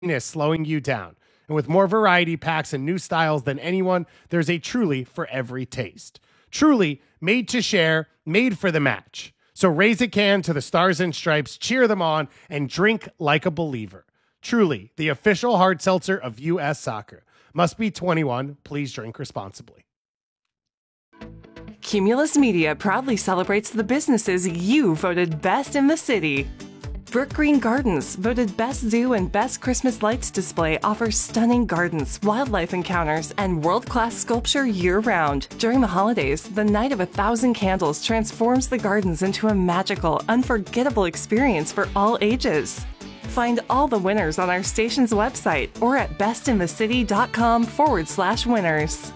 is slowing you down. And with more variety packs and new styles than anyone, there's a Truly for every taste. Truly, made to share, made for the match. So raise a can to the Stars and Stripes, cheer them on, and drink like a believer. Truly, the official hard seltzer of U.S. Soccer. Must be 21. Please drink responsibly. Cumulus Media proudly celebrates the businesses you voted best in the city. Brook Green Gardens, voted Best Zoo and Best Christmas Lights Display, offers stunning gardens, wildlife encounters, and world-class sculpture year-round. During the holidays, the Night of 1,000 Candles transforms the gardens into a magical, unforgettable experience for all ages. Find all the winners on our station's website or at bestinthecity.com/winners.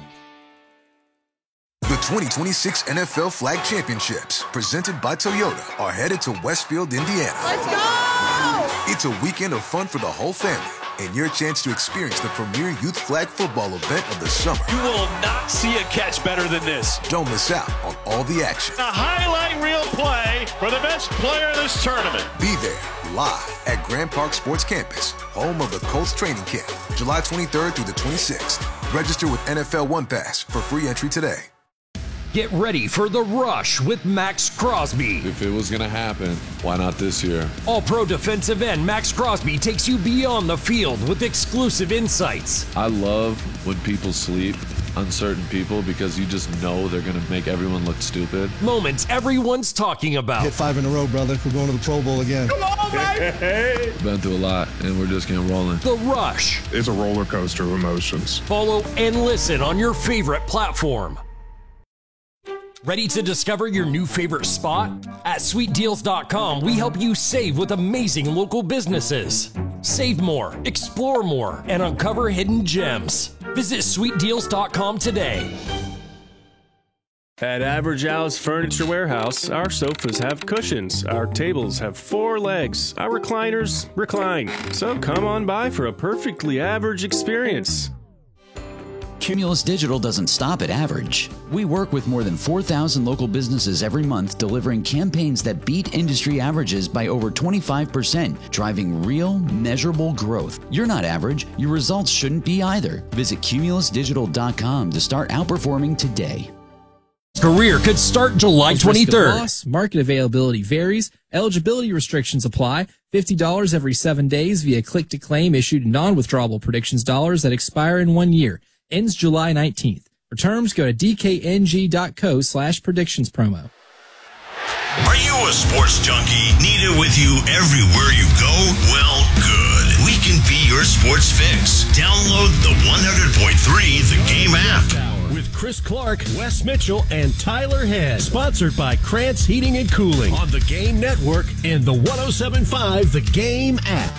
The 2026 NFL Flag Championships, presented by Toyota, are headed to Westfield, Indiana. Let's go! It's a weekend of fun for the whole family and your chance to experience the premier youth flag football event of the summer. You will not see a catch better than this. Don't miss out on all the action. A highlight reel play for the best player of this tournament. Be there live at Grand Park Sports Campus, home of the Colts training camp, July 23rd through the 26th. Register with NFL One Pass for free entry today. Get ready for The Rush with Max Crosby. If it was going to happen, why not this year? All-pro defensive end Max Crosby takes you beyond the field with exclusive insights. I love when people sleep, uncertain people, because you just know they're going to make everyone look stupid. Moments everyone's talking about. Hit 5 in a row, brother. We're going to the Pro Bowl again. Come on, baby! Been through a lot, and we're just getting rolling. The Rush. It's a roller coaster of emotions. Follow and listen on your favorite platform. Ready to discover your new favorite spot? At sweetdeals.com, we help you save with amazing local businesses. Save more, explore more, and uncover hidden gems. Visit sweetdeals.com today. At Average House Furniture Warehouse, our sofas have cushions, our tables have 4 legs, our recliners recline. So come on by for a perfectly average experience. Cumulus Digital doesn't stop at average. We work with more than 4,000 local businesses every month, delivering campaigns that beat industry averages by over 25%, driving real, measurable growth. You're not average. Your results shouldn't be either. Visit cumulusdigital.com to start outperforming today. Career could start July 23rd. Market availability varies. Eligibility restrictions apply. $50 every 7 days via click-to-claim issued non-withdrawable predictions dollars that expire in 1 year. Ends July 19th. For terms, go to dkng.co/predictions promo. Are you a sports junkie? Need it with you everywhere you go? Well, good. We can be your sports fix. Download the 100.3 The Game app. With Chris Clark, Wes Mitchell, and Tyler Head. Sponsored by Krantz Heating and Cooling on the Game Network and the 107.5 The Game app.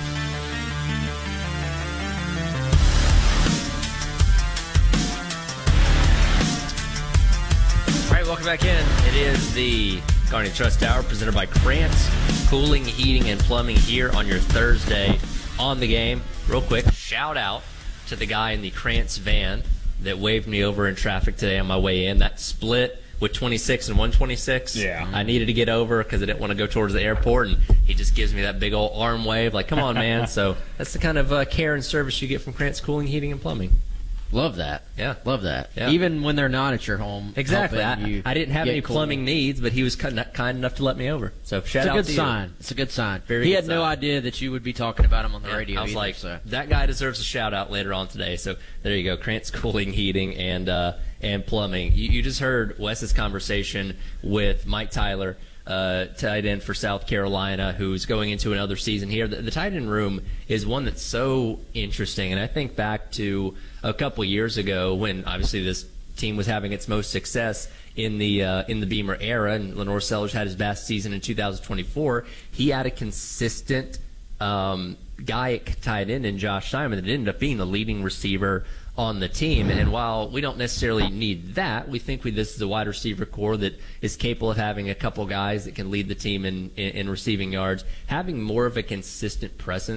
All right, welcome back in. It is the Guardian Trust Hour presented by Krantz Cooling, Heating, and Plumbing here on your Thursday on the Game. Real quick, shout out to the guy in the Krantz van that waved me over in traffic today on my way in. That split with 26 and 126. Yeah. I needed to get over because I didn't want to go towards the airport, and he just gives me that big old arm wave like, come on, man. So that's the kind of care and service you get from Krantz Cooling, Heating, and Plumbing. Love that. Yeah. Love that. Yeah. Even when they're not at your home. Exactly. I didn't have any plumbing needs, but he was kind enough to let me over. So shout out to you. It's a good sign. It's a good sign. Very he good had no sign. idea that you would be talking about him on the radio. I was either, like, so. that guy deserves a shout out later on today. So there you go. Krantz Cooling, Heating, and Plumbing. You just heard Wes's conversation with Mike Tyler, tight end for South Carolina, who's going into another season here. The tight end room is one that's so interesting, and I think back to a couple years ago when obviously this team was having its most success in the Beamer era, and Lenore Sellers had his best season in 2024. He had a consistent guy at tight end in Josh Simon that ended up being the leading receiver on the team. And while we don't necessarily need that, we think this is a wide receiver core that is capable of having a couple guys that can lead the team in receiving yards. Having more of a consistent presence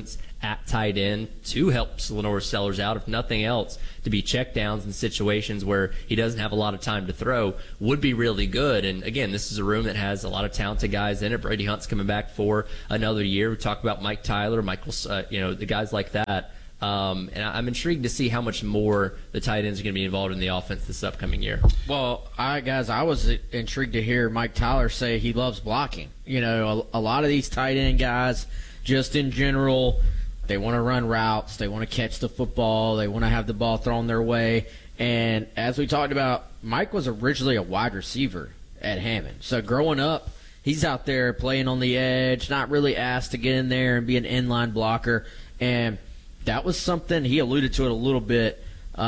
at tight end to help Lenore Sellers out, if nothing else, to be checkdowns in situations where he doesn't have a lot of time to throw, would be really good. And again, this is a room that has a lot of talented guys in it. Brady Hunt's coming back for another year. We talked about Mike Tyler, the guys like that. And I'm intrigued to see how much more the tight ends are going to be involved in the offense this upcoming year. Well, I was intrigued to hear Mike Tyler say he loves blocking. You know, a lot of these tight end guys, just in general, they want to run routes, they want to catch the football, they want to have the ball thrown their way. And as we talked about, Mike was originally a wide receiver at Hammond. So growing up, he's out there playing on the edge, not really asked to get in there and be an inline blocker. And that was something, he alluded to it a little bit.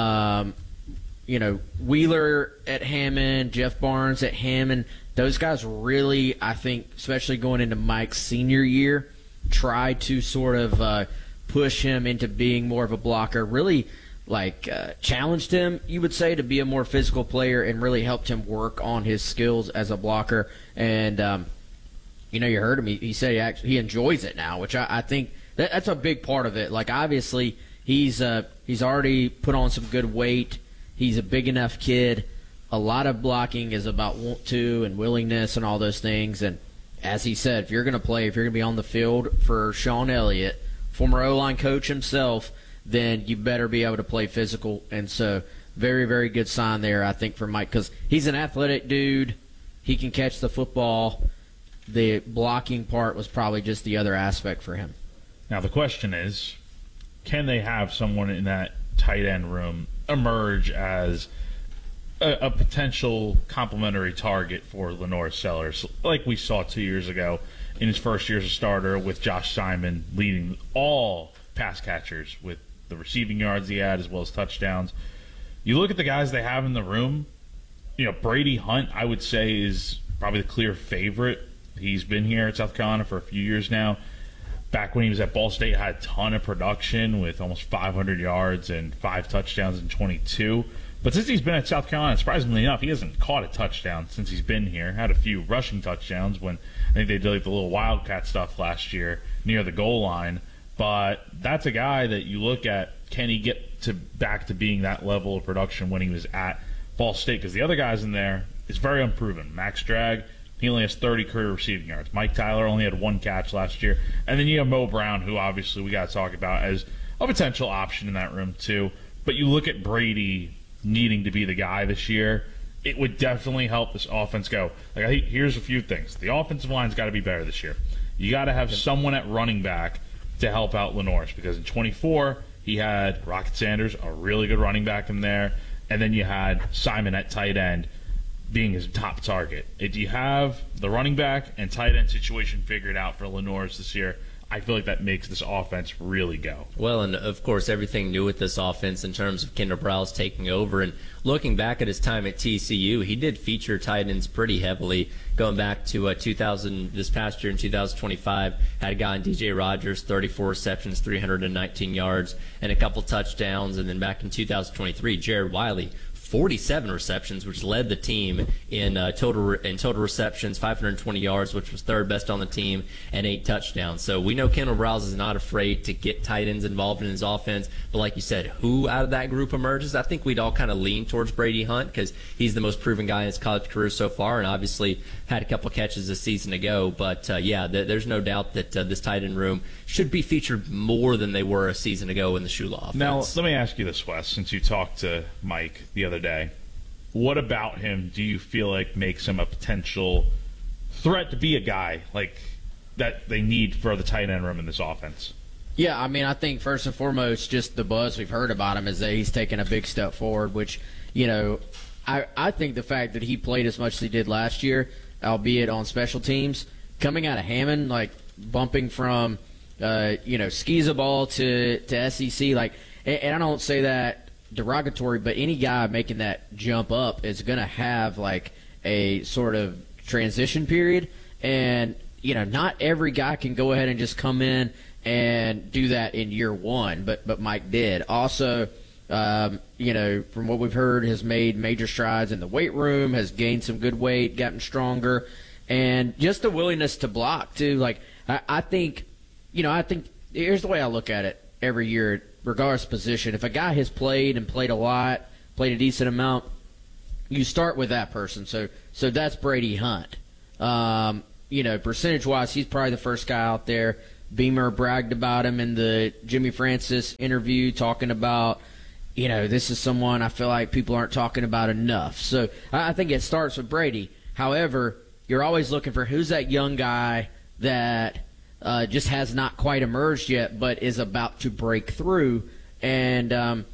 Wheeler at Hammond, Jeff Barnes at Hammond, those guys really, I think, especially going into Mike's senior year, tried to sort of push him into being more of a blocker, really challenged him, you would say, to be a more physical player and really helped him work on his skills as a blocker. And, you heard him. He said he enjoys it now, which I think that's a big part of it. Like, obviously, he's already put on some good weight. He's a big enough kid. A lot of blocking is about want to and willingness and all those things. And as he said, if you're going to be on the field for Sean Elliott, former O-line coach himself, then you better be able to play physical. And so very, very good sign there, I think, for Mike, because he's an athletic dude. He can catch the football. The blocking part was probably just the other aspect for him. Now the question is, can they have someone in that tight end room emerge as a potential complementary target for Lenore Sellers, like we saw 2 years ago in his first year as a starter with Josh Simon leading all pass catchers with the receiving yards he had as well as touchdowns. You look at the guys they have in the room, Brady Hunt, I would say, is probably the clear favorite. He's been here at South Carolina for a few years now. Back when he was at Ball State, had a ton of production with almost 500 yards and 5 touchdowns in 22. But since he's been at South Carolina, surprisingly enough, he hasn't caught a touchdown since he's been here. Had a few rushing touchdowns when I think they did the little Wildcat stuff last year near the goal line. But that's a guy that you look at, can he get back to being that level of production when he was at Ball State? Because the other guys in there is very unproven. Max Drag, he only has 30 career receiving yards. Mike Tyler only had 1 catch last year. And then you have Mo Brown, who obviously we got to talk about as a potential option in that room too. But you look at Brady needing to be the guy this year, it would definitely help this offense go. Here's a few things. The offensive line's got to be better this year. You got to have someone at running back to help out Lenore's, because in 24 he had Rocket Sanders, a really good running back in there, and then you had Simon at tight end being his top target. If you have the running back and tight end situation figured out for Lenore's this year, I feel like that makes this offense really go. Well, and of course, everything new with this offense in terms of Kendall Browse taking over. And looking back at his time at TCU, he did feature tight ends pretty heavily. Going back to 2000, this past year in 2025, had a guy in DJ Rogers, 34 receptions, 319 yards, and a couple touchdowns. And then back in 2023, Jared Wiley, 47 receptions, which led the team in total receptions, 520 yards, which was third best on the team, and 8 touchdowns. So we know Kendall Browse is not afraid to get tight ends involved in his offense. But like you said, who out of that group emerges? I think we'd all kind of lean towards Brady Hunt because he's the most proven guy in his college career so far, and obviously had a couple catches this season ago. But there's no doubt that this tight end room should be featured more than they were a season ago in the Shula offense. Now, let me ask you this, Wes, since you talked to Mike the other day. What about him do you feel like makes him a potential threat to be a guy like that they need for the tight end room in this offense? Yeah, I mean, I think first and foremost, just the buzz we've heard about him is that he's taken a big step forward, which, I think the fact that he played as much as he did last year, albeit on special teams, coming out of Hammond, like bumping from, skis a ball to SEC, and I don't say that derogatory, but any guy making that jump up is going to have a sort of transition period, and not every guy can go ahead and just come in and do that in year one, but Mike did. Also, from what we've heard, has made major strides in the weight room, has gained some good weight, gotten stronger, and just the willingness to block too. I think here's the way I look at it every year, regardless of position. If a guy has played and played a lot, played a decent amount, you start with that person. So that's Brady Hunt. Percentage-wise, he's probably the first guy out there. Beamer bragged about him in the Jimmy Francis interview, talking about, this is someone I feel like people aren't talking about enough. So I think it starts with Brady. However, you're always looking for who's that young guy that just has not quite emerged yet but is about to break through. And,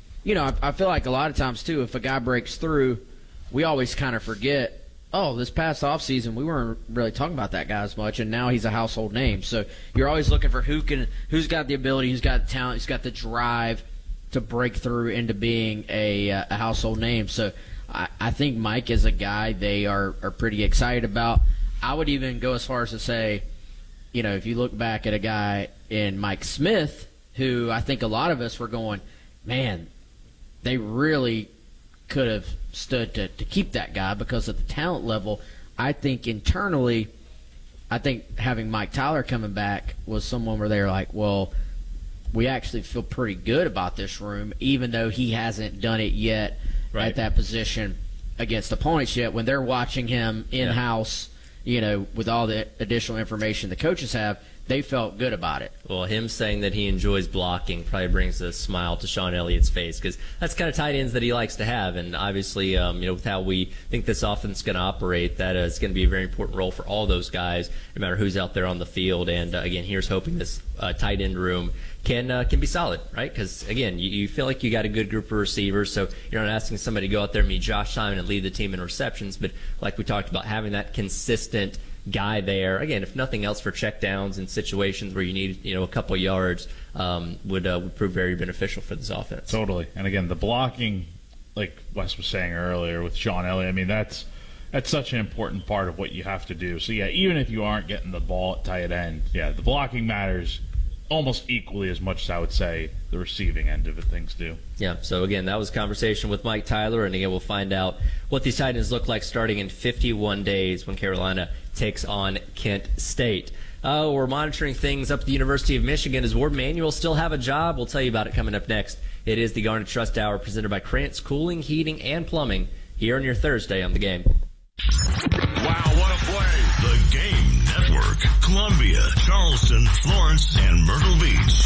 I feel like a lot of times, too, if a guy breaks through, we always kind of forget, this past offseason, we weren't really talking about that guy as much, and now he's a household name. So you're always looking for who's got the ability, who's got the talent, who's got the drive to break through into being a household name. So I think Mike is a guy they are pretty excited about. I would even go as far as to say, if you look back at a guy in Mike Smith, who I think a lot of us were going, man, they really could have stood to keep that guy because of the talent level. I think internally, having Mike Tyler coming back was someone where they're like, well, we actually feel pretty good about this room, even though he hasn't done it yet at that position against opponents yet. When they're watching him in-house, with all the additional information the coaches have, they felt good about it. Well, him saying that he enjoys blocking probably brings a smile to Sean Elliott's face, because that's kind of tight ends that he likes to have. And obviously, with how we think this offense is going to operate, that is going to be a very important role for all those guys, no matter who's out there on the field. And again, here's hoping this tight end room can be solid, right? Because again, you feel like you got a good group of receivers, so you're not asking somebody to go out there and be Josh Simon and lead the team in receptions, but like we talked about, having that consistent guy there, again, if nothing else, for checkdowns and situations where you need a couple yards, would prove very beneficial for this offense. Totally. And again, the blocking, like Wes was saying earlier with Sean Elliott, I mean, that's such an important part of what you have to do. So yeah, even if you aren't getting the ball at tight end, the blocking matters almost equally as much as I would say the receiving end of it things do. Yeah, so again, that was a conversation with Mike Tyler, and again, we'll find out what these tight ends look like starting in 51 days when Carolina takes on Kent State. We're monitoring things up at the University of Michigan. Does Ward Manuel still have a job? We'll tell you about it coming up next. It is the Garnet Trust Hour presented by Krantz Cooling, Heating, and Plumbing here on your Thursday on The Game. Wow, what a play! The Game Network. Columbia, Charleston, Florence, and Myrtle Beach.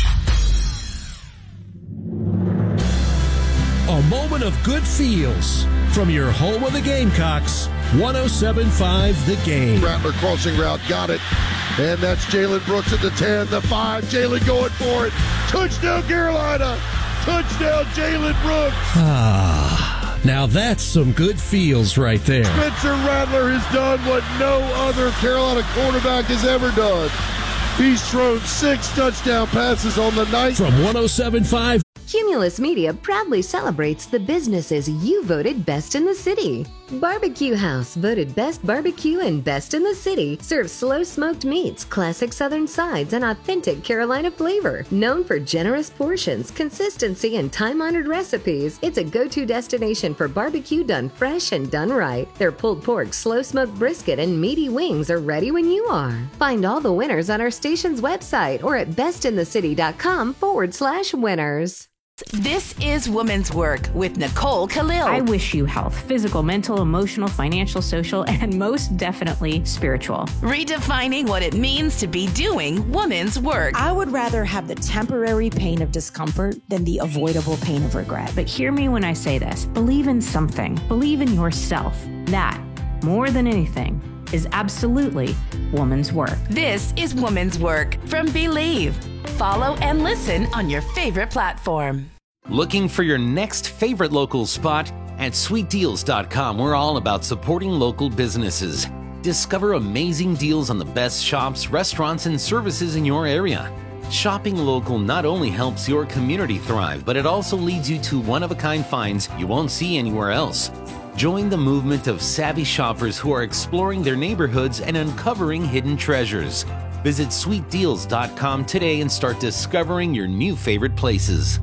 A moment of good feels from your home of the Gamecocks, 107.5 The Game. Rattler crossing route, got it. And that's Jalen Brooks at the 10, the 5. Jalen going for it. Touchdown, Carolina. Touchdown, Jalen Brooks. Now that's some good feels right there. Spencer Rattler has done what no other Carolina quarterback has ever done. He's thrown 6 touchdown passes on the night. From 107.5. Cumulus Media proudly celebrates the businesses you voted best in the city. Barbecue House, voted best barbecue and best in the city, serves slow smoked meats, classic southern sides, and authentic Carolina flavor. Known for generous portions, consistency, and time-honored recipes, it's a go-to destination for barbecue done fresh and done right. Their pulled pork, slow smoked brisket, and meaty wings are ready when you are. Find all the winners on our station's website or at bestinthecity.com/winners. This is Women's Work with Nicole Khalil. I wish you health, physical, mental, emotional, financial, social, and most definitely spiritual. Redefining what it means to be doing women's work. I would rather have the temporary pain of discomfort than the avoidable pain of regret. But hear me when I say this. Believe in something. Believe in yourself. That, more than anything, is absolutely woman's work. This is Woman's Work from Believe. Follow and listen on your favorite platform. Looking for your next favorite local spot? At SweetDeals.com, we're all about supporting local businesses. Discover amazing deals on the best shops, restaurants, and services in your area. Shopping local not only helps your community thrive, but it also leads you to one-of-a-kind finds you won't see anywhere else. Join the movement of savvy shoppers who are exploring their neighborhoods and uncovering hidden treasures. Visit SweetDeals.com today and start discovering your new favorite places.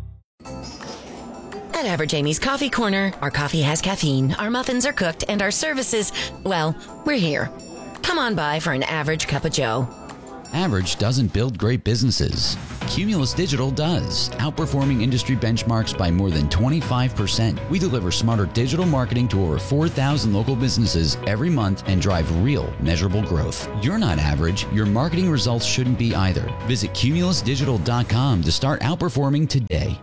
At Average Amy's Coffee Corner, our coffee has caffeine, our muffins are cooked, and our services, well, we're here. Come on by for an average cup of joe. Average doesn't build great businesses. Cumulus Digital does, outperforming industry benchmarks by more than 25%. We deliver smarter digital marketing to over 4,000 local businesses every month and drive real, measurable growth. You're not average. Your marketing results shouldn't be either. Visit cumulusdigital.com to start outperforming today.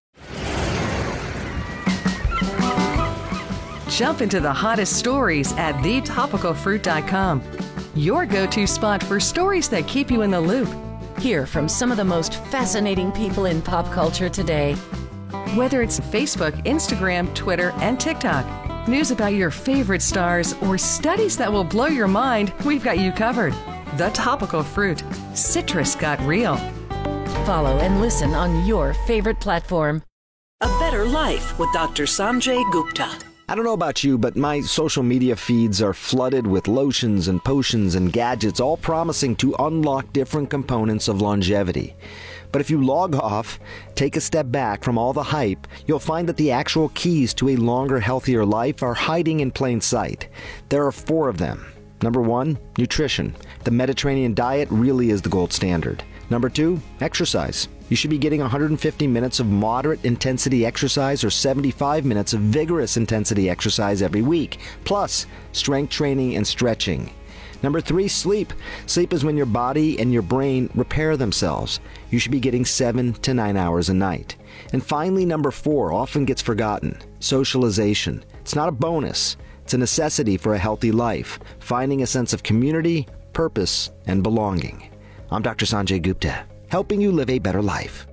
Jump into the hottest stories at thetopicalfruit.com. Your go-to spot for stories that keep you in the loop. Hear from some of the most fascinating people in pop culture today. Whether it's Facebook, Instagram, Twitter, and TikTok, news about your favorite stars, or studies that will blow your mind, we've got you covered. The Topical Fruit. Citrus got real. Follow and listen on your favorite platform. A Better Life with Dr. Sanjay Gupta. I don't know about you, but my social media feeds are flooded with lotions and potions and gadgets, all promising to unlock different components of longevity. But if you log off, take a step back from all the hype, you'll find that the actual keys to a longer, healthier life are hiding in plain sight. There are 4 of them. Number 1, nutrition. The Mediterranean diet really is the gold standard. Number 2, exercise. You should be getting 150 minutes of moderate intensity exercise or 75 minutes of vigorous intensity exercise every week, plus strength training and stretching. Number 3, sleep. Sleep is when your body and your brain repair themselves. You should be getting 7 to 9 hours a night. And finally, number 4 often gets forgotten, socialization. It's not a bonus. It's a necessity for a healthy life, finding a sense of community, purpose, and belonging. I'm Dr. Sanjay Gupta, helping you live a better life.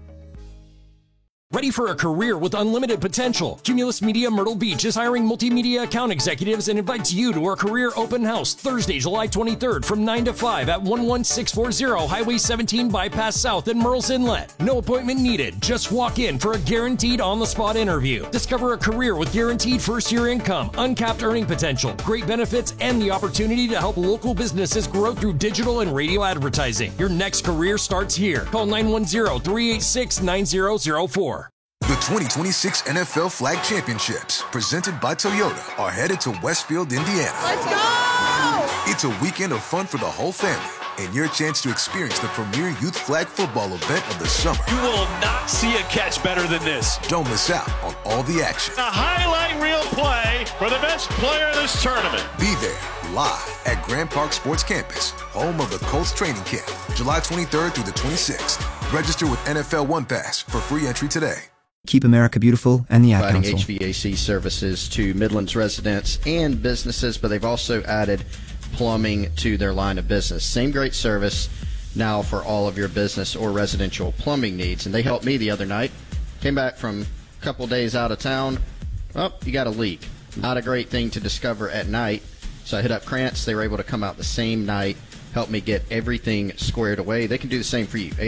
Ready for a career with unlimited potential? Cumulus Media Myrtle Beach is hiring multimedia account executives and invites you to our career open house Thursday, July 23rd from 9 to 5 at 11640 Highway 17 Bypass South in Murrells Inlet. No appointment needed. Just walk in for a guaranteed on-the-spot interview. Discover a career with guaranteed first-year income, uncapped earning potential, great benefits, and the opportunity to help local businesses grow through digital and radio advertising. Your next career starts here. Call 910-386-9004. The 2026 NFL Flag Championships, presented by Toyota, are headed to Westfield, Indiana. Let's go! It's a weekend of fun for the whole family and your chance to experience the premier youth flag football event of the summer. You will not see a catch better than this. Don't miss out on all the action. A highlight reel play for the best player of this tournament. Be there live at Grand Park Sports Campus, home of the Colts training camp, July 23rd through the 26th. Register with NFL One Pass for free entry today. Keep America Beautiful and the Ad Providing Council. HVAC services to Midlands residents and businesses, but they've also added plumbing to their line of business. Same great service now for all of your business or residential plumbing needs. And they helped me the other night. Came back from a couple days out of town. Oh, you got a leak. Not a great thing to discover at night. So I hit up Krantz. They were able to come out the same night, help me get everything squared away. They can do the same for you.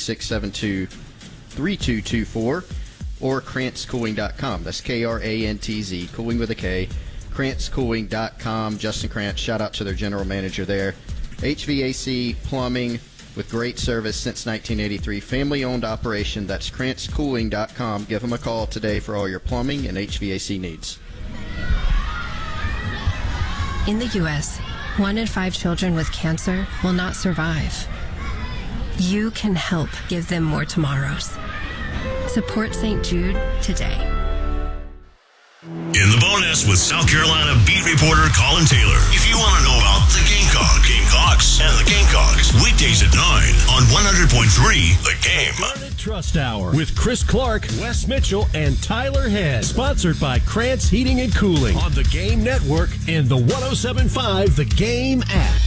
803-672-3224. Or KrantzCooling.com. That's Krantz, cooling with a K. KrantzCooling.com. Justin Krantz, shout out to their general manager there. HVAC, plumbing, with great service since 1983. Family-owned operation. That's KrantzCooling.com. Give them a call today for all your plumbing and HVAC needs. In the U.S., 1 in 5 children with cancer will not survive. You can help give them more tomorrows. Support St. Jude today. In the bonus with South Carolina beat reporter Colin Taylor. If you want to know about the Gamecocks, and the Gamecocks, weekdays at 9 on 100.3 The Game. Garnet Trust Hour with Chris Clark, Wes Mitchell, and Tyler Head. Sponsored by Krantz Heating and Cooling on the Game Network and the 107.5 The Game app.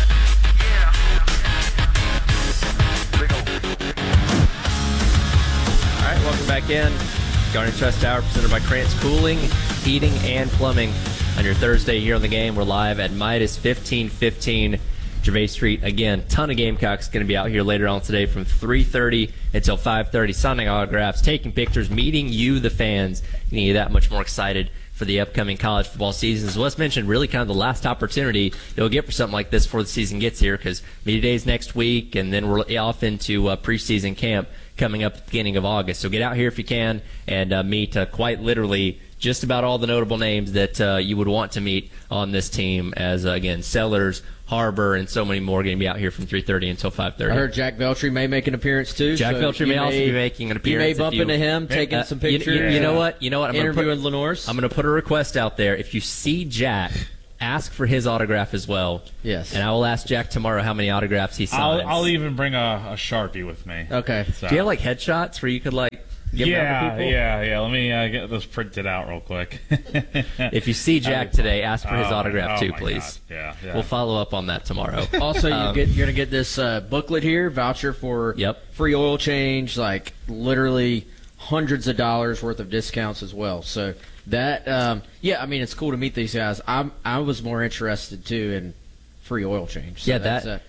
Welcome back in. Garnet Trust Hour presented by Krantz Cooling, Heating, and Plumbing. On your Thursday here on the Game, we're live at Midas 1515 Gervais Street. Again, ton of Gamecocks going to be out here later on today from 3:30 until 5:30, signing autographs, taking pictures, meeting you, the fans, getting you that much more excited for the upcoming college football season. As Wes mentioned, really kind of the last opportunity you'll get for something like this before the season gets here, because media days next week, and then we're off into preseason camp coming up at the beginning of August. So get out here if you can and meet quite literally just about all the notable names that you would want to meet on this team, as, again, Sellers, Harbor, and so many more are going to be out here from 3:30 until 5:30. I heard Jack Veltri may make an appearance, too. Jack Veltri may also be making an appearance. You may bump into him, taking some pictures. You know what? I'm interviewing Lenore's. I'm going to put a request out there. If you see Jack, ask for his autograph as well. Yes. And I will ask Jack tomorrow how many autographs he signs. I'll even bring a Sharpie with me. Okay. So. Do you have, like, headshots where you could, like, give them out to people? Yeah. Let me get those printed out real quick. If you see Jack today, ask for his autograph too, please. God. Yeah. We'll follow up on that tomorrow. Also, you're going to get this booklet here, voucher for free oil change, like literally hundreds of dollars worth of discounts as well. So that, I mean, it's cool to meet these guys. I was more interested too in free oil change. So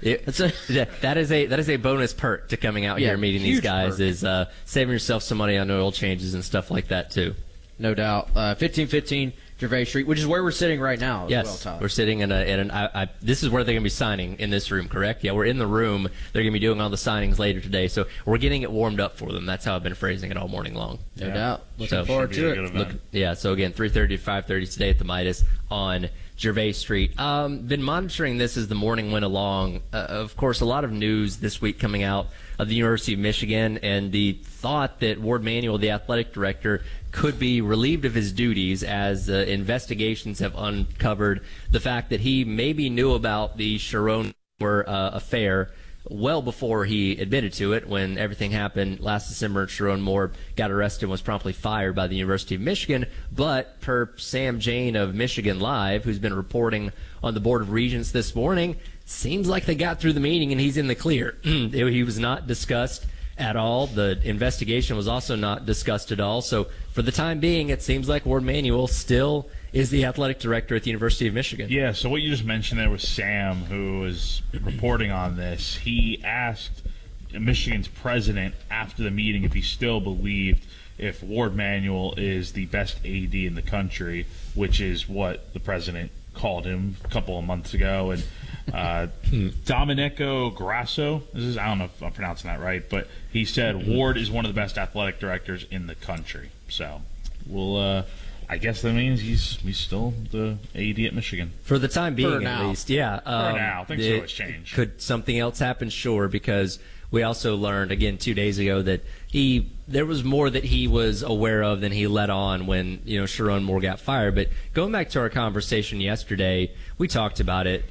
that is a bonus perk to coming out here and meeting these guys perk. Is saving yourself some money on oil changes and stuff like that too. No doubt. 1515 Gervais Street, which is where we're sitting right now. Yes, as well, Tyler. We're sitting in this is where they're going to be signing in this room, correct? Yeah, we're in the room. They're going to be doing all the signings later today, so we're getting it warmed up for them. That's how I've been phrasing it all morning long. No doubt. Looking forward to it. So again, 3:30 to 5:30 today at the Midas on Gervais Street. Been monitoring this as the morning went along. Of course, a lot of news this week coming out of the University of Michigan, and the thought that Ward Manuel, the athletic director, could be relieved of his duties as investigations have uncovered the fact that he maybe knew about the Sharon affair well before he admitted to it. When everything happened last December, Sharon Moore got arrested and was promptly fired by the University of Michigan. But per Sam Jane of Michigan Live, who's been reporting on the Board of Regents this morning, seems like they got through the meeting and he's in the clear. He was not discussed at all. The investigation was also not discussed at all. So for the time being, it seems like Ward Manuel still is the athletic director at the University of Michigan. Yeah, so what you just mentioned there was Sam, who was reporting on this. He asked Michigan's president after the meeting if he still believed if Ward Manuel is the best AD in the country, which is what the president called him a couple of months ago. And Domenico Grasso, I don't know if I'm pronouncing that right, but he said Ward is one of the best athletic directors in the country. So we'll I guess that means he's still the AD at Michigan. For the time being, at least. Yeah. For now. Things can always change. Could something else happen? Sure, because we also learned, again, 2 days ago that there was more that he was aware of than he let on when, Sharon Moore got fired. But going back to our conversation yesterday, we talked about it.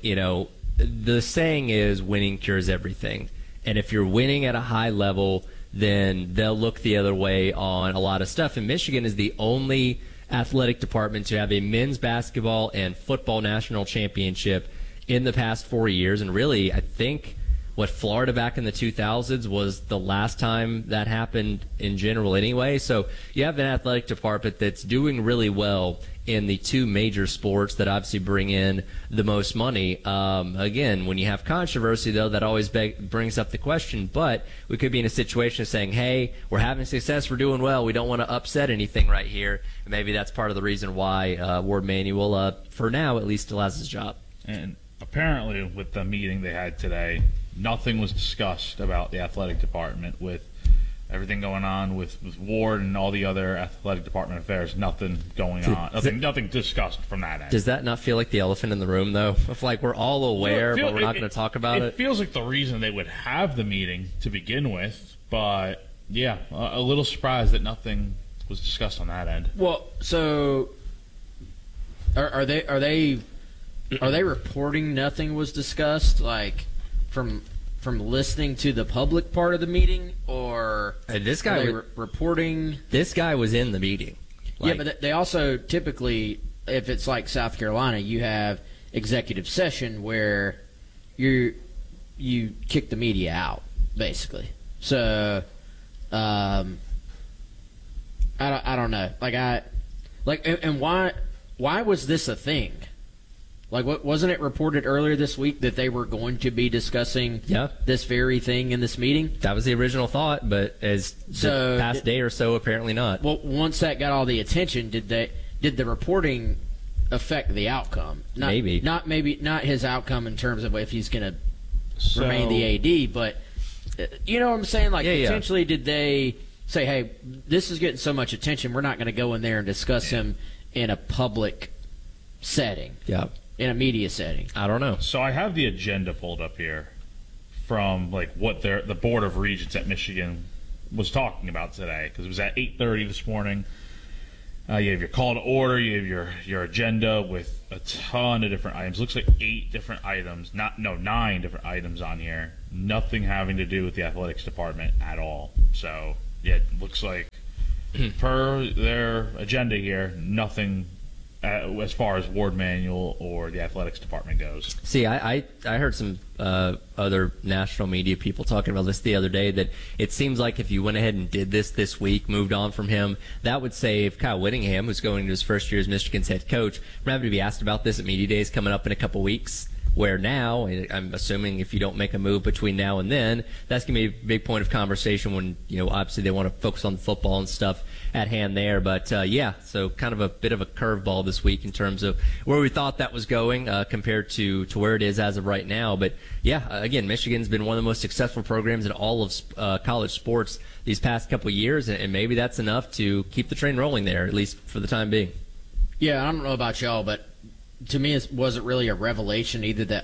The saying is winning cures everything. And if you're winning at a high level, then they'll look the other way on a lot of stuff. And Michigan is the only athletic department to have a men's basketball and football national championship in the past 4 years. And really, I think Florida back in the 2000s was the last time that happened in general anyway. So you have an athletic department that's doing really well in the two major sports that obviously bring in the most money. Again, when you have controversy, though, that always brings up the question. But we could be in a situation of saying, hey, we're having success, we're doing well, we don't want to upset anything right here. And maybe that's part of the reason why Ward Manuel, for now at least, still has his job. And apparently with the meeting they had today, nothing was discussed about the athletic department with everything going on with Ward and all the other athletic department affairs. Nothing going on. Nothing discussed from that end. Does that not feel like the elephant in the room, though? Of we're all aware, but we're not going to talk about it? It feels like the reason they would have the meeting to begin with. But, yeah, a little surprised that nothing was discussed on that end. Well, so are they reporting nothing was discussed, from listening to the public part of the meeting, or this guy reporting? This guy was in the meeting. Yeah, but they also typically, if it's like South Carolina, you have executive session where you kick the media out, basically. So, I don't know. And why was this a thing? Wasn't it reported earlier this week that they were going to be discussing this very thing in this meeting? That was the original thought, but the past day or so, apparently not. Well, once that got all the attention, did the reporting affect the outcome? Not his outcome in terms of if he's going to remain the AD, but you know what I'm saying? Potentially, did they say, hey, this is getting so much attention, we're not going to go in there and discuss him in a public setting. Yeah. In a media setting. I don't know. So I have the agenda pulled up here from like what the Board of Regents at Michigan was talking about today, because it was at 8:30 this morning. You have your call to order, you have your agenda with a ton of different items. Looks like 8 different items, 9 different items on here. Nothing having to do with the athletics department at all. So yeah, it looks like per their agenda here, nothing as far as Ward Manuel or the athletics department goes. See, I heard some other national media people talking about this the other day, that it seems like if you went ahead and did this week, moved on from him, that would save Kyle Whittingham, who's going into his first year as Michigan's head coach, from having to be asked about this at media days coming up in a couple weeks. Where now, I'm assuming if you don't make a move between now and then, that's going to be a big point of conversation when, obviously they want to focus on the football and stuff at hand there. But, yeah, so kind of a bit of a curveball this week in terms of where we thought that was going compared to where it is as of right now. But, yeah, again, Michigan's been one of the most successful programs in all of college sports these past couple of years, and maybe that's enough to keep the train rolling there, at least for the time being. Yeah, I don't know about y'all, but to me, it wasn't really a revelation either that,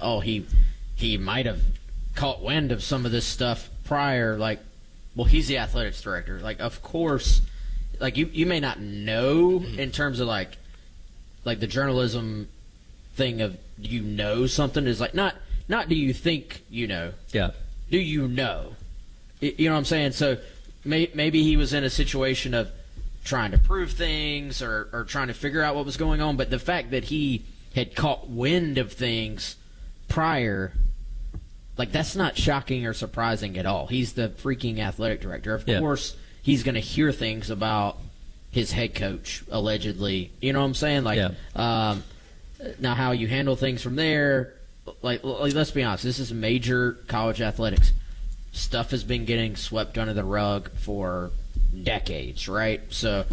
he might have caught wind of some of this stuff prior. Like, well, he's the athletics director. Like, of course, like you may not know in terms of like the journalism thing of something is like not do you think you know? Yeah. Do you know? You know what I'm saying? So maybe he was in a situation of trying to prove things or trying to figure out what was going on. But the fact that he had caught wind of things prior, like that's not shocking or surprising at all. He's the freaking athletic director. Of course, he's going to hear things about his head coach, allegedly. You know what I'm saying? Like, now how you handle things from there, like let's be honest, this is major college athletics. Stuff has been getting swept under the rug for decades, right? So,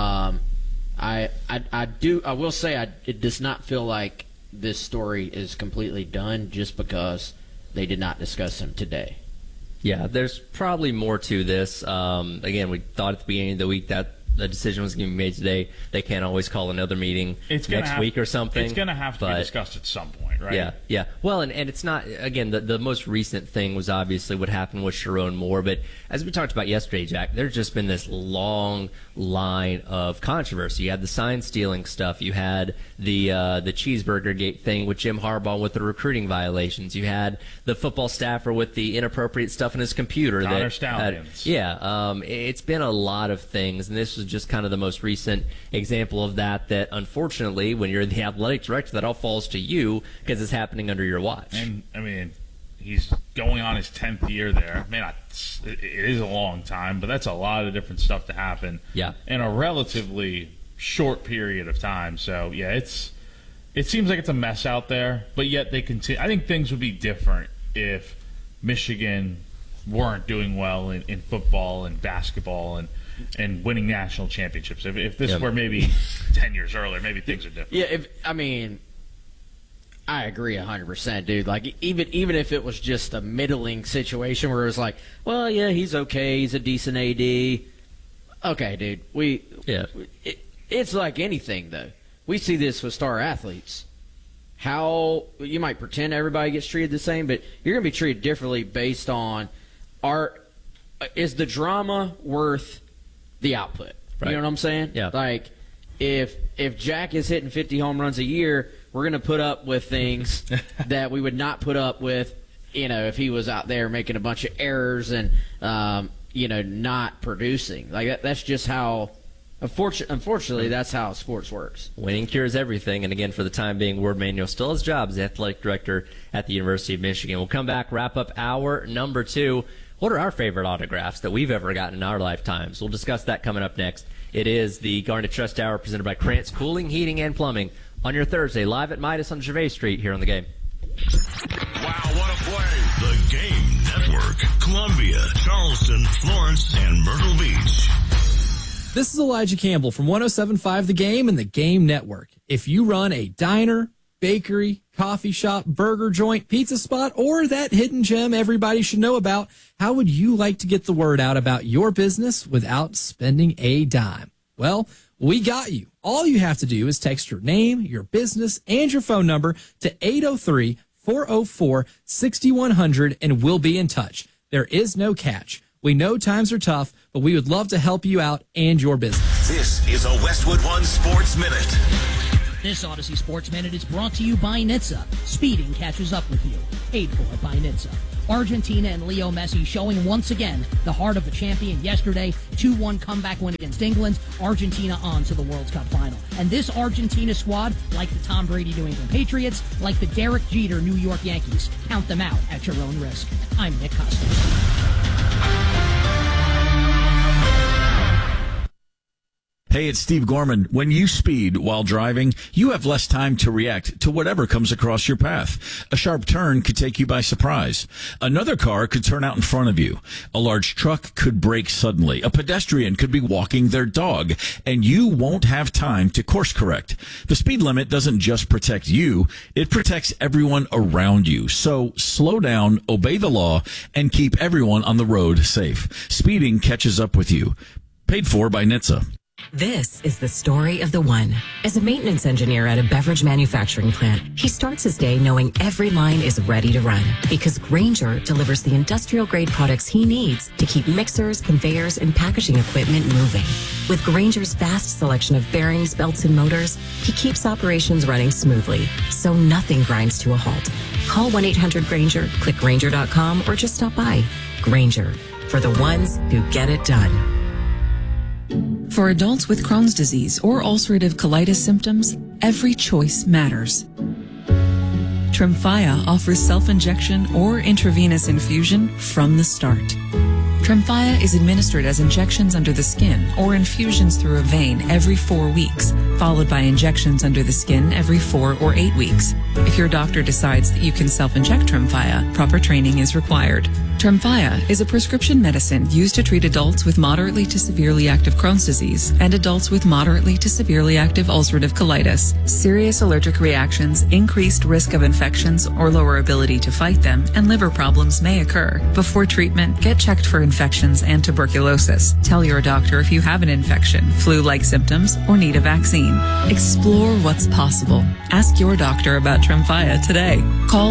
I will say it does not feel like this story is completely done just because they did not discuss him today. Yeah, there's probably more to this. Again, we thought at the beginning of the week that the decision was going to be made today. They can't always call another meeting next week or something. It's going to have to be discussed at some point, right? Yeah. Well, and it's not, again, the most recent thing was obviously what happened with Sharon Moore. But as we talked about yesterday, Jack, there's just been this long line of controversy. You had the sign stealing stuff. You had the cheeseburger gate thing with Jim Harbaugh with the recruiting violations. You had the football staffer with the inappropriate stuff in his computer. Connor Stallions. It's been a lot of things, and this was just kind of the most recent example of that unfortunately, when you're the athletic director, that all falls to you because it's happening under your watch. And, I mean, he's going on his 10th year there. It is a long time, but that's a lot of different stuff to happen in a relatively short period of time. So, yeah, it seems like it's a mess out there, but yet they continue. I think things would be different if Michigan weren't doing well in football and basketball and winning national championships. If this were maybe 10 years earlier, maybe things are different. Yeah, I agree 100%, dude. Like, even if it was just a middling situation where it was like, well, yeah, he's okay, he's a decent AD. Okay, dude. It's like anything, though. We see this with star athletes. How you might pretend everybody gets treated the same, but you're going to be treated differently based on is the drama worth the output? Right. You know what I'm saying? Yeah. Like, if Jack is hitting 50 home runs a year, we're going to put up with things that we would not put up with, if he was out there making a bunch of errors and, not producing. Like, that's just how, unfortunately, that's how sports works. Winning cures everything. And again, for the time being, Ward Manuel still has job as athletic director at the University of Michigan. We'll come back, wrap up hour number 2. What are our favorite autographs that we've ever gotten in our lifetimes? We'll discuss that coming up next. It is the Garnet Trust Hour presented by Krantz Cooling, Heating, and Plumbing on your Thursday, live at Midas on Gervais Street here on The Game. Wow, what a play. The Game Network. Columbia, Charleston, Florence, and Myrtle Beach. This is Elijah Campbell from 107.5 The Game and The Game Network. If you run a diner, bakery, coffee shop, burger joint, pizza spot, or that hidden gem everybody should know about? How would you like to get the word out about your business without spending a dime? Well, we got you. All you have to do is text your name, your business, and your phone number to 803-404-6100, and we'll be in touch. There is no catch. We know times are tough, but we would love to help you out and your business. This is a Westwood One Sports Minute. This Odyssey Sports Minute is brought to you by NHTSA. Speeding catches up with you. Paid for by NHTSA. Argentina and Leo Messi showing once again the heart of a champion yesterday. 2-1 comeback win against England. Argentina on to the World Cup final. And this Argentina squad, like the Tom Brady New England Patriots, like the Derek Jeter New York Yankees, count them out at your own risk. I'm Nick Costa. Hey, it's Steve Gorman. When you speed while driving, you have less time to react to whatever comes across your path. A sharp turn could take you by surprise. Another car could turn out in front of you. A large truck could brake suddenly. A pedestrian could be walking their dog, and you won't have time to course correct. The speed limit doesn't just protect you, it protects everyone around you. So slow down, obey the law, and keep everyone on the road safe. Speeding catches up with you. Paid for by NHTSA. This is the story of the one. As a maintenance engineer at a beverage manufacturing plant, he starts his day knowing every line is ready to run because Grainger delivers the industrial-grade products he needs to keep mixers, conveyors, and packaging equipment moving. With Grainger's vast selection of bearings, belts, and motors, he keeps operations running smoothly, so nothing grinds to a halt. Call 1-800-GRAINGER, click Grainger.com, or just stop by. Grainger, for the ones who get it done. For adults with Crohn's disease or ulcerative colitis symptoms, every choice matters. Tremfya offers self-injection or intravenous infusion from the start. Tremfya is administered as injections under the skin or infusions through a vein every 4 weeks, followed by injections under the skin every 4 or 8 weeks. If your doctor decides that you can self-inject Tremfya, proper training is required. Tremfya is a prescription medicine used to treat adults with moderately to severely active Crohn's disease and adults with moderately to severely active ulcerative colitis. Serious allergic reactions, increased risk of infections or lower ability to fight them, and liver problems may occur. Before treatment, get checked for infections and tuberculosis. Tell your doctor if you have an infection, flu-like symptoms, or need a vaccine. Explore what's possible. Ask your doctor about Tremfya today. Call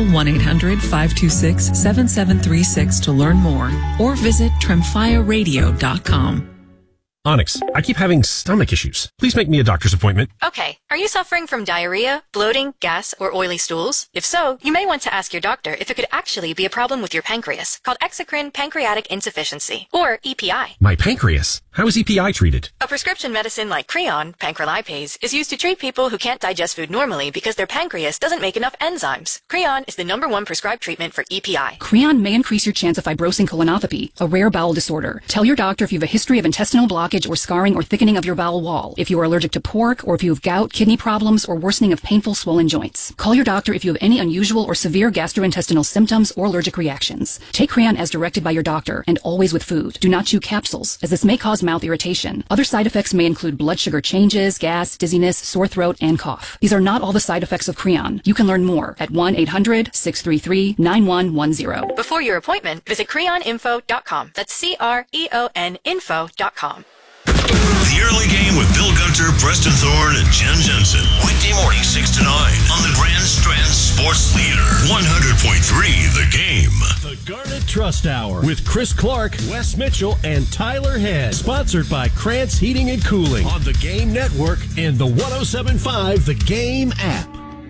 1-800-526-7736 to learn more, or visit TremfyaRadio.com. Onyx, I keep having stomach issues. Please make me a doctor's appointment. Okay, are you suffering from diarrhea, bloating, gas, or oily stools? If so, you may want to ask your doctor if it could actually be a problem with your pancreas, called exocrine pancreatic insufficiency, or EPI. My pancreas? How is EPI treated? A prescription medicine like Creon, pancrelipase, is used to treat people who can't digest food normally because their pancreas doesn't make enough enzymes. Creon is the #1 prescribed treatment for EPI. Creon may increase your chance of fibrosing colonopathy, a rare bowel disorder. Tell your doctor if you have a history of intestinal blockage or scarring or thickening of your bowel wall, if you are allergic to pork, or if you have gout, kidney problems, or worsening of painful swollen joints. Call your doctor if you have any unusual or severe gastrointestinal symptoms or allergic reactions. Take Creon as directed by your doctor, and always with food. Do not chew capsules, as this may cause mouth irritation. Other side effects may include blood sugar changes, gas, dizziness, sore throat, and cough. These are not all the side effects of Creon. You can learn more at 1-800-633-9110. Before your appointment, visit creoninfo.com. That's CREON info.com. The Early Game with Bill Gunter, Preston Thorne, and Jen Jensen. Weekday morning 6 to 9 on the Grand Strand Sports Leader. 100.3 The Game. The Garnet Trust Hour with Chris Clark, Wes Mitchell, and Tyler Head. Sponsored by Krantz Heating and Cooling on the Game Network and the 107.5 The Game app.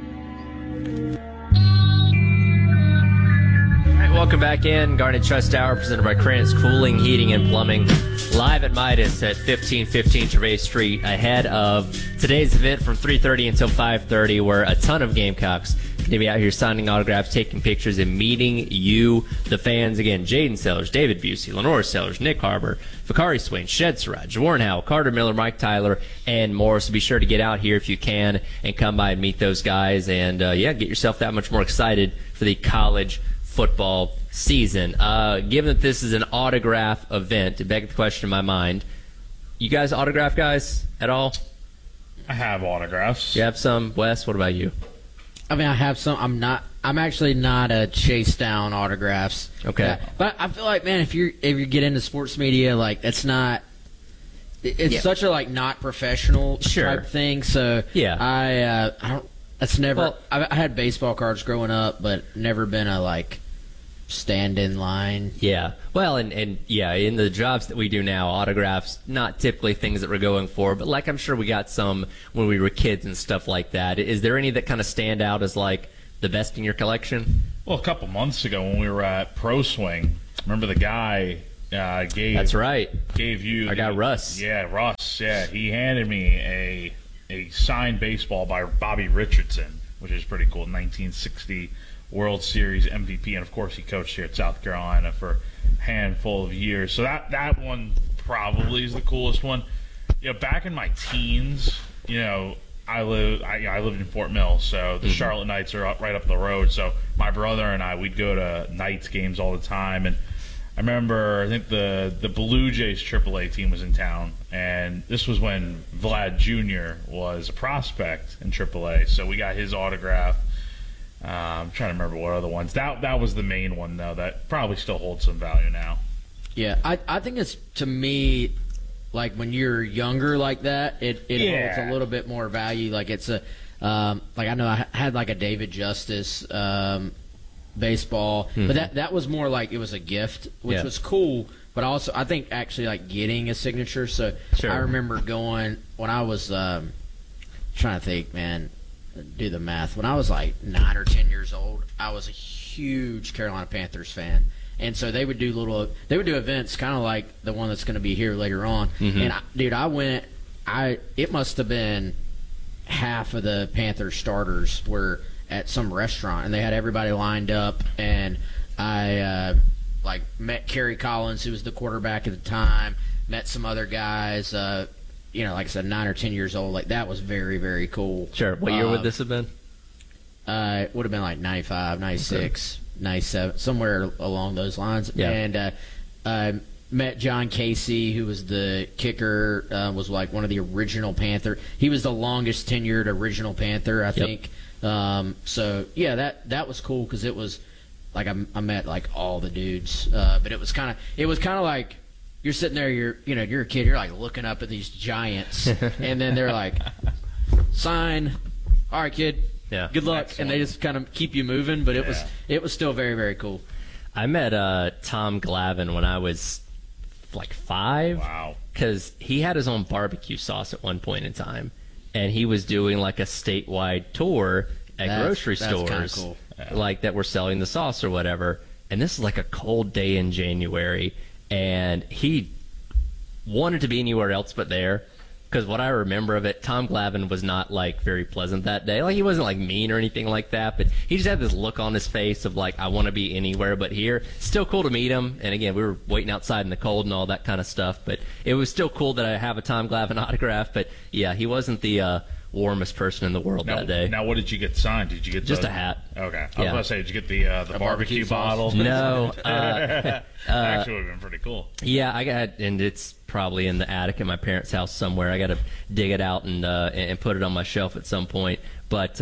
Welcome back in. Garnet Trust Hour presented by Krantz Cooling, Heating, and Plumbing. Live at Midas at 1515 Gervais Street ahead of today's event from 3:30 until 5:30 where a ton of Gamecocks going to be out here signing autographs, taking pictures, and meeting you, the fans. Again, Jaden Sellers, David Busey, Lenore Sellers, Nick Harbor, Fakari Swain, Shed Suraj, Warren Howell, Carter Miller, Mike Tyler, and more. So be sure to get out here if you can and come by and meet those guys and, get yourself that much more excited for the college football season. Given that this is an autograph event, it begs the question in my mind, you guys autograph guys at all? I have autographs. You have some? Wes, what about you? I mean, I have some. I'm actually not a chase down autographs. Okay. But I feel like, man, if you get into sports media, like that's not. It's such a not professional type thing. So I don't. That's never. Well, I had baseball cards growing up, but never been a stand in line. Yeah. Well, and in the jobs that we do now, autographs, not typically things that we're going for, but I'm sure we got some when we were kids and stuff like that. Is there any that kind of stand out as the best in your collection? Well, a couple months ago when we were at Pro Swing, remember the guy gave. That's right. Gave you. Our guy Russ. Yeah, Russ. Yeah, he handed me a signed baseball by Bobby Richardson, which is pretty cool. 1960 World Series MVP, and of course he coached here at South Carolina for a handful of years. So that one probably is the coolest one. Back in my teens, I lived in Fort Mill, so the Charlotte Knights are right up the road. So my brother and we'd go to Knights games all the time, and I remember, I think the Blue Jays AAA team was in town, and this was when Vlad Jr. was a prospect in AAA, so we got his autograph. I'm trying to remember what other ones. That was the main one, though, that probably still holds some value now. Yeah, I think it's, to me, when you're younger like that, it holds a little bit more value. It's a, I know I had a David Justice baseball, but that was more it was a gift, which was cool. But also, I think actually getting a signature. So I remember going when I was trying to think, man, do the math. When I was 9 or 10 years old, I was a huge Carolina Panthers fan, and so they would do events kind of like the one that's going to be here later on. And I went. It must have been half of the Panthers starters were at some restaurant, and they had everybody lined up, and I met Kerry Collins, who was the quarterback at the time, met some other guys, like I said, 9 or 10 years old. That was very, very cool. Sure. What year would this have been? It would have been 95, 96, 97, somewhere along those lines. Yeah. And I met John Casey, who was the kicker, was one of the original Panther. He was the longest tenured original Panther, I think. So that was cool because it was I met all the dudes, but it was kind of like you're sitting there, you're a kid, you're looking up at these giants, and then they're sign, all right, kid, good luck, and they just kind of keep you moving. But it was still very, very cool. I met Tom Glavine when I was 5. Wow. Because he had his own barbecue sauce at one point in time. And he was doing a statewide tour at grocery stores cool. That were selling the sauce or whatever. And this is a cold day in January, and he wanted to be anywhere else but there. Because what I remember of it, Tom Glavine was not very pleasant that day. He wasn't mean or anything like that, but he just had this look on his face of I want to be anywhere but here. Still cool to meet him, and again, we were waiting outside in the cold and all that kind of stuff. But it was still cool that I have a Tom Glavine autograph. But yeah, he wasn't the warmest person in the the that day. Now, what did you get signed? Did you get just a hat? Okay, I was about to say, did you get the barbecue bottle? No, that actually would have been pretty cool. Yeah, I got, and it's probably in the attic at my parents' house somewhere. I got to dig it out and put it on my shelf at some point. But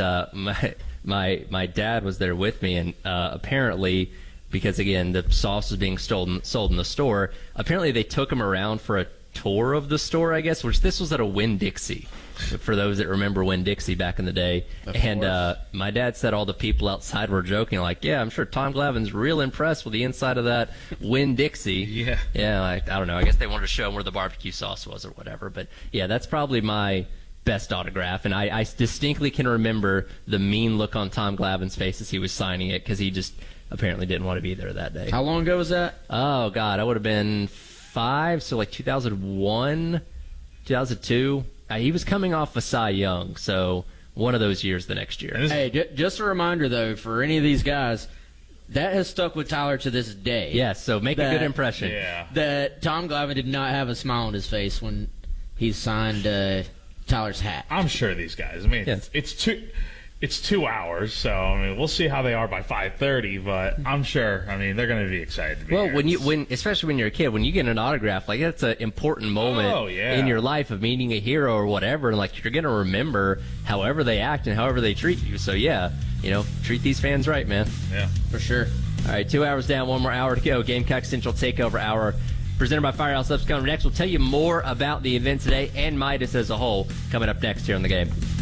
my dad was there with me, and apparently, because again the sauce was being sold in the store, apparently they took him around for a tour of the store, I guess, which this was at a Winn-Dixie, for those that remember Winn-Dixie back in the day. And my dad said all the people outside were joking, yeah, I'm sure Tom Glavine's real impressed with the inside of that Winn-Dixie. Yeah, I don't know, I guess they wanted to show him where the barbecue sauce was or whatever. But yeah, that's probably my best autograph, and I distinctly can remember the mean look on Tom Glavine's face as he was signing it, because he just apparently didn't want to be there that day. How long ago was that? Oh God, I would have been 5, so 2001, 2002. He was coming off a Cy Young, so one of those years the next year. Hey, just a reminder, though, for any of these guys, that has stuck with Tyler to this day. Yes, so make a good impression. Yeah. That Tom Glavine did not have a smile on his face when he signed Tyler's hat. I'm sure these guys. I mean, it's too. It's 2 hours, so I mean, we'll see how they are by 5:30. But I'm sure, I mean, they're going to be excited to be well, here. Especially when you're a kid, when you get an autograph, like that's an important moment yeah. in your life of meeting a hero or whatever, and like you're going to remember however they act and however they treat you. So yeah, treat these fans right, man. Yeah, for sure. All right, 2 hours down, 1 more hour to go. Gamecock Central Takeover Hour, presented by Firehouse Subs, coming next. We'll tell you more about the event today and Midas as a whole coming up next here on The Game.